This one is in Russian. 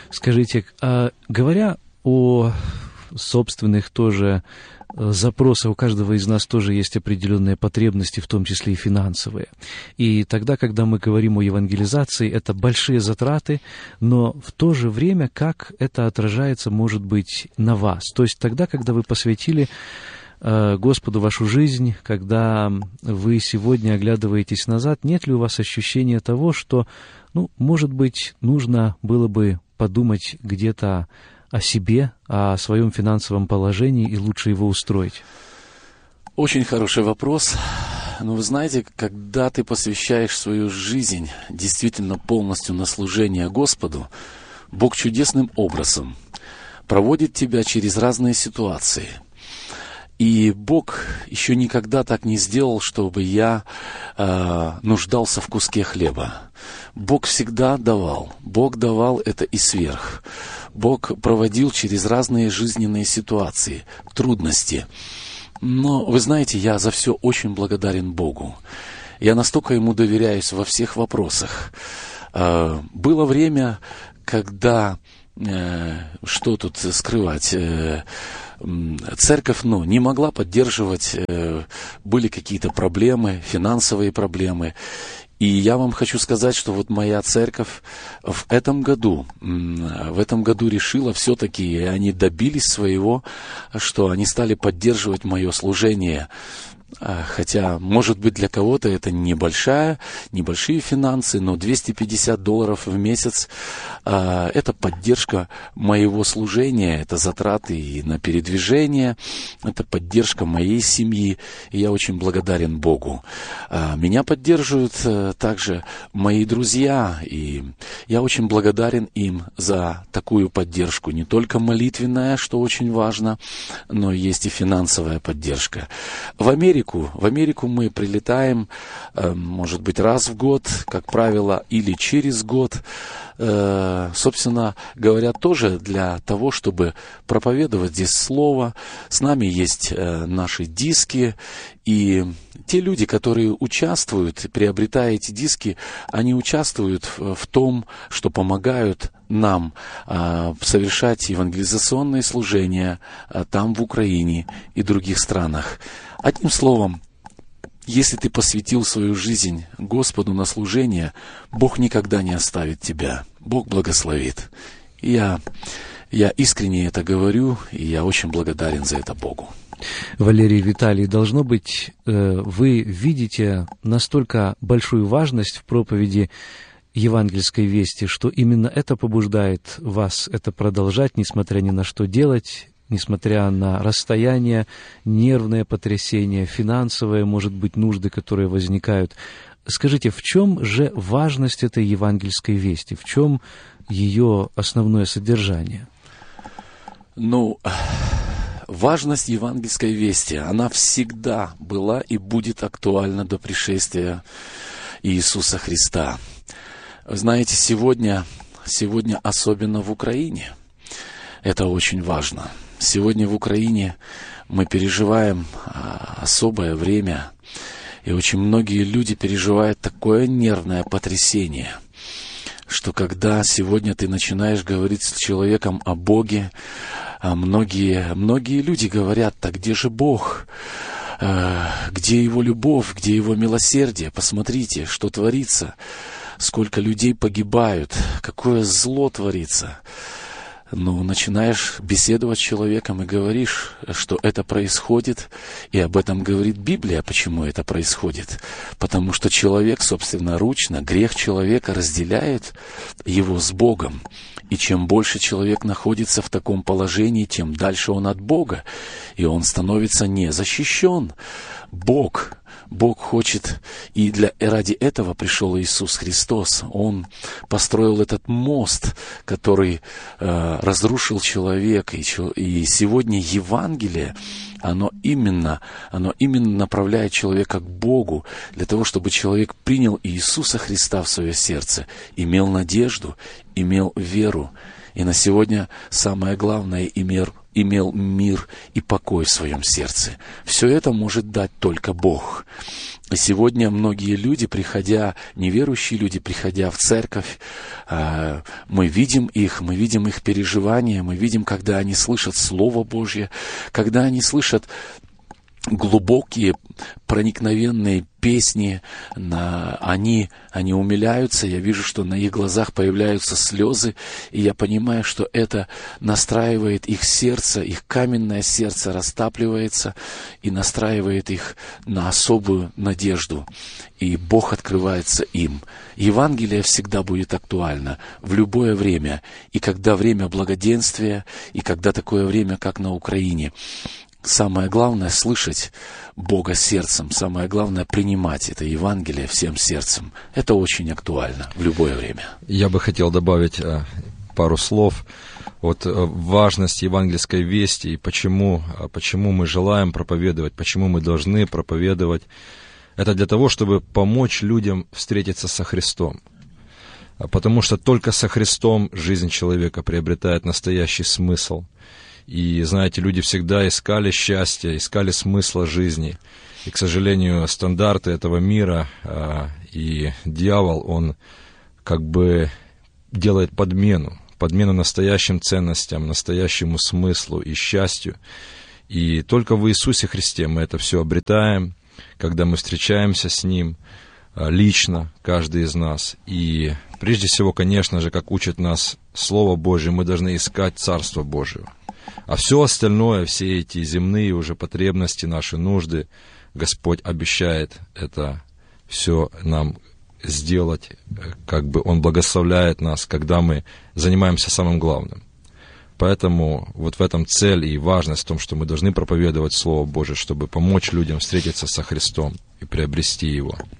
Скажите, говоря о собственных тоже запросах, у каждого из нас тоже есть определенные потребности, в том числе и финансовые. И тогда, когда мы говорим о евангелизации, это большие затраты, но в то же время, как это отражается, может быть, на вас? То есть тогда, когда вы посвятили Господу вашу жизнь, когда вы сегодня оглядываетесь назад, нет ли у вас ощущения того, что, может быть, нужно было бы подумать где-то о себе, о своем финансовом положении и лучше его устроить? Очень хороший вопрос. Но вы знаете, когда ты посвящаешь свою жизнь действительно полностью на служение Господу, Бог чудесным образом проводит тебя через разные ситуации. И Бог еще никогда так не сделал, чтобы я нуждался в куске хлеба. Бог всегда давал. Бог давал это и сверх. Бог проводил через разные жизненные ситуации, трудности. Но, вы знаете, я за все очень благодарен Богу. Я настолько Ему доверяюсь во всех вопросах. Было время, когда, что тут скрывать, церковь, не могла поддерживать, были какие-то проблемы, финансовые проблемы. И я вам хочу сказать, что вот моя церковь в этом году решила все-таки, и они добились своего, что они стали поддерживать мое служение. Хотя, может быть, для кого-то это небольшие финансы, но $250 в месяц это поддержка моего служения, это затраты и на передвижение, это поддержка моей семьи, и я очень благодарен Богу. Меня поддерживают также мои друзья, и я очень благодарен им за такую поддержку, не только молитвенная, что очень важно, но есть и финансовая поддержка. В Америку мы прилетаем, может быть, раз в год, как правило, или через год. Собственно говоря, тоже для того, чтобы проповедовать здесь слово. С нами есть наши диски, и те люди, которые участвуют, приобретая эти диски, они участвуют в том, что помогают нам совершать евангелизационные служения там, в Украине и других странах. Одним словом, если ты посвятил свою жизнь Господу на служение, Бог никогда не оставит тебя. Бог благословит. Я искренне это говорю, и я очень благодарен за это Богу. Валерий, Виталий, должно быть, вы видите настолько большую важность в проповеди евангельской вести, что именно это побуждает вас это продолжать, несмотря ни на что делать, несмотря на расстояние, нервное потрясение, финансовые, может быть, нужды, которые возникают. Скажите, в чем же важность этой евангельской вести? В чем ее основное содержание? Важность евангельской вести, она всегда была и будет актуальна до пришествия Иисуса Христа. Знаете, сегодня особенно в Украине, это очень важно. Сегодня в Украине мы переживаем особое время, и очень многие люди переживают такое нервное потрясение, что когда сегодня ты начинаешь говорить с человеком о Боге, многие люди говорят: так где же Бог? Где Его любовь, где Его милосердие? Посмотрите, что творится, сколько людей погибают, какое зло творится. Начинаешь беседовать с человеком и говоришь, что это происходит, и об этом говорит Библия, почему это происходит. Потому что человек собственноручно, грех человека разделяет его с Богом. И чем больше человек находится в таком положении, тем дальше он от Бога, и он становится незащищен. Бог хочет, и ради этого пришел Иисус Христос. Он построил этот мост, который разрушил человека. И сегодня Евангелие, оно именно направляет человека к Богу, для того, чтобы человек принял Иисуса Христа в свое сердце, имел надежду, имел веру. И на сегодня самое главное имел мир и покой в своем сердце. Все это может дать только Бог. И сегодня многие люди, неверующие люди, приходя в церковь, мы видим их переживания, мы видим, когда они слышат Слово Божье, когда они слышат глубокие, проникновенные песни, они умиляются, я вижу, что на их глазах появляются слезы, и я понимаю, что это настраивает их сердце, их каменное сердце растапливается и настраивает их на особую надежду, и Бог открывается им. Евангелие всегда будет актуально в любое время, и когда время благоденствия, и когда такое время, как на Украине. Самое главное — слышать Бога сердцем. Самое главное — принимать это Евангелие всем сердцем. Это очень актуально в любое время. Я бы хотел добавить пару слов от важности евангельской вести и почему мы желаем проповедовать, почему мы должны проповедовать. Это для того, чтобы помочь людям встретиться со Христом. Потому что только со Христом жизнь человека приобретает настоящий смысл. И, знаете, люди всегда искали счастья, искали смысла жизни. И, к сожалению, стандарты этого мира и дьявол, он как бы делает подмену настоящим ценностям, настоящему смыслу и счастью. И только в Иисусе Христе мы это все обретаем, когда мы встречаемся с Ним лично, каждый из нас. И прежде всего, конечно же, как учит нас Слово Божие, мы должны искать Царство Божие. А все остальное, все эти земные уже потребности, наши нужды, Господь обещает это все нам сделать, как бы Он благословляет нас, когда мы занимаемся самым главным. Поэтому вот в этом цель и важность в том, что мы должны проповедовать Слово Божие, чтобы помочь людям встретиться со Христом и приобрести Его.